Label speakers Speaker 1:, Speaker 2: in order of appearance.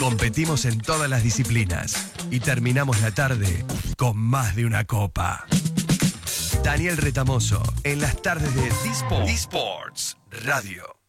Speaker 1: Competimos en todas las disciplinas y terminamos la tarde con más de una copa. Daniel Retamoso en las tardes de D-Sports Radio.